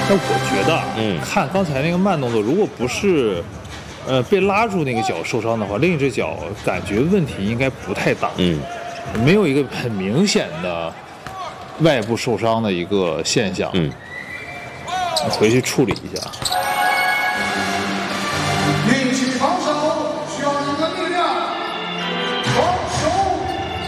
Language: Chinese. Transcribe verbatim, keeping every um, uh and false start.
但我觉得， 嗯， 看刚才那个慢动作，如果不是，呃，被拉住那个脚受伤的话，另一只脚感觉问题应该不太大。 嗯， 没有一个很明显的外部受伤的一个现象。 嗯， 回去处理一下。